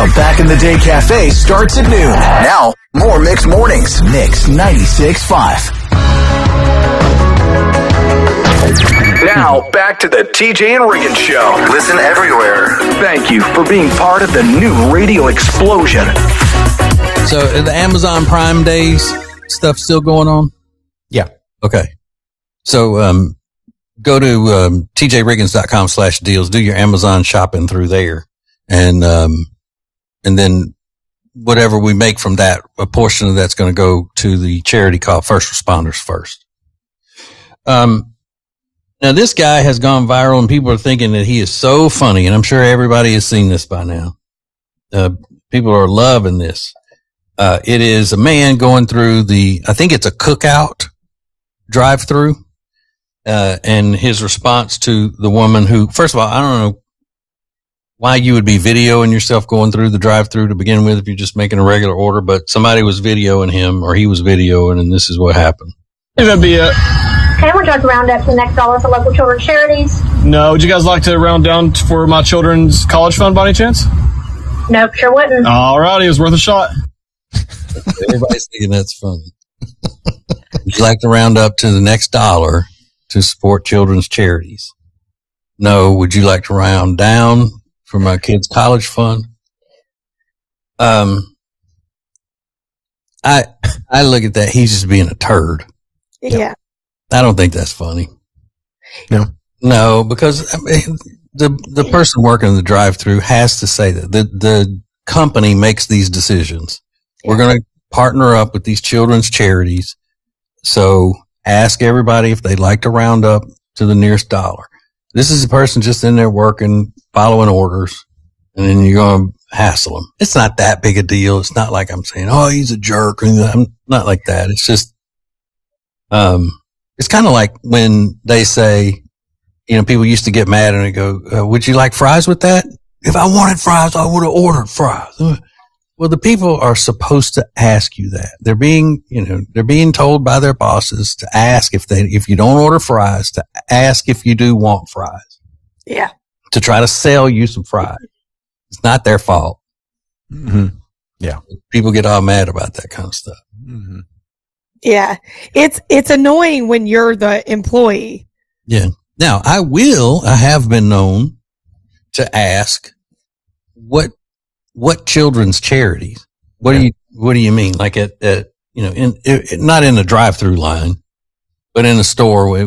The Back in the Day Cafe starts at noon. Now, more Mix Mornings. Mix 96.5. Now, back to the TJ and Regan Show. Listen everywhere. Thank you for being part of the new radio explosion. So, the Amazon Prime Days stuff still going on? Yeah. Okay. So, go to tjriggins.com/deals. Do your Amazon shopping through there. And then whatever we make from that, a portion of that's going to go to the charity called First Responders First. Now this guy has gone viral and people are thinking that he is so funny, and I'm sure everybody has seen this by now. People are loving this. It is a man going through I think it's a cookout drive-through, and his response to the woman who, first of all, I don't know why you would be videoing yourself going through the drive-through to begin with if you're just making a regular order, but somebody was videoing him, or he was videoing, and this is what happened. That'd be it. Okay, we're trying to round up to the next dollar for local children's charities. No, would you guys like to round down for my children's college fund by any chance? Nope, sure wouldn't. All righty, it was worth a shot. Everybody's thinking that's funny. Would you like to round up to the next dollar to support children's charities? No. Would you like to round down for my kids' college fund? I look at that. He's just being a turd. Yeah. I don't think that's funny. No, because I mean, the person working in the drive-through has to say that the company makes these decisions. Yeah. We're going to partner up with these children's charities. So ask everybody if they'd like to round up to the nearest dollar. This is a person just in there working, following orders, and then you're going to hassle them. It's not that big a deal. It's not like I'm saying, oh, he's a jerk. I'm not like that. It's just, it's kind of like when they say, people used to get mad and they go, would you like fries with that? If I wanted fries, I would have ordered fries. Well, the people are supposed to ask you that. They're being told by their bosses to ask if you don't order fries, to ask if you do want fries. Yeah. To try to sell you some fries. It's not their fault. Mm-hmm. Yeah. People get all mad about that kind of stuff. Mm-hmm. Yeah. It's annoying when you're the employee. Yeah. Now, I have been known to ask what children's charities? What do you mean? Like at not in the drive-through line, but in the store